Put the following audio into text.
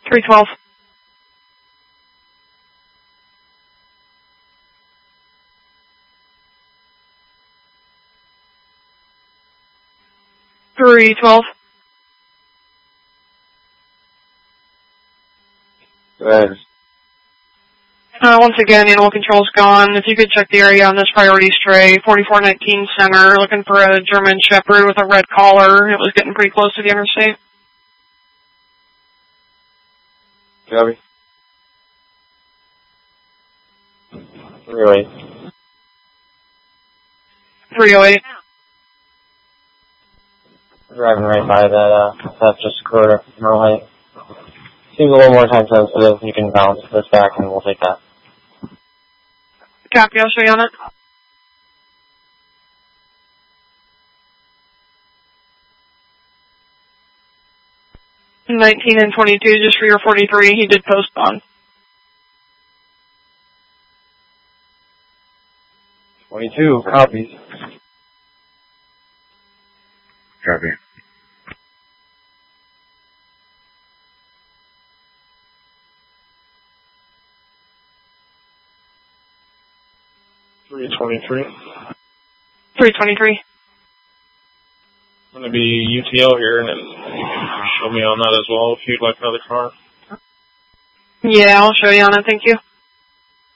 312. Good. Once again, animal control's gone. If you could check the area on this priority stray, 4419 center, looking for a German Shepherd with a red collar. It was getting pretty close to the interstate. Copy. 308. 308. Driving right by that just quarter normal height. Seems a little more time sensitive. You can bounce this back and we'll take that. Copy, I'll show you on it. In 19 and 22, just for your 43, he did postpone. 22, copies. Copy. $323. 323. I'm going to be UTL here, and then show me on that as well if you'd like another car. Yeah, I'll show you on it, thank you.